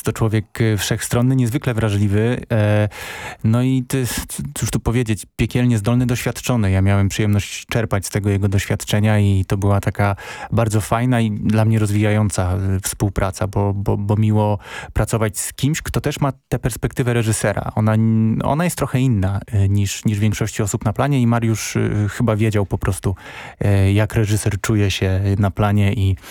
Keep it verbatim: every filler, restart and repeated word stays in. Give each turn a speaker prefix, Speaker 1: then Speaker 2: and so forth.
Speaker 1: Jest to człowiek e, wszechstronny, niezwykle wrażliwy. E, no i ty, cóż tu powiedzieć, piekielnie zdolny, doświadczony. Ja miałem przyjemność czerpać z tego jego doświadczenia i to była taka bardzo fajna i dla mnie rozwijająca e, współpraca, bo, bo, bo miło pracować z kimś, kto też ma tę perspektywę reżysera. Ona, ona jest trochę inna e, niż, niż większości osób na planie i Mariusz e, chyba wiedział po prostu, e, jak reżyser czuje się na planie i